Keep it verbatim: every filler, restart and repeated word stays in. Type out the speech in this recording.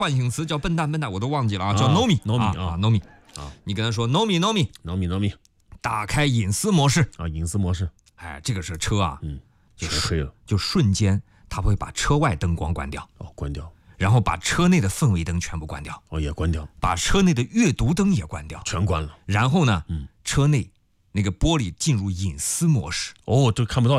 唤醒词叫笨蛋，笨蛋我都忘记了啊，叫 No Me，No Me 啊 ，No Me 啊，你跟他说 No Me，No Me，No Me，No Me， 打开隐私模式啊，隐私模式， 哎，这个是车啊， 嗯， 就可以了， 就瞬间它会把车外灯光关掉， 哦，关掉， 然后把车内的氛围灯全部关掉， 哦，也关掉， 把车内的阅读灯也关掉， 全关了， 然后呢， 嗯， 车内那个玻璃进入隐私模式， 哦，就看不到。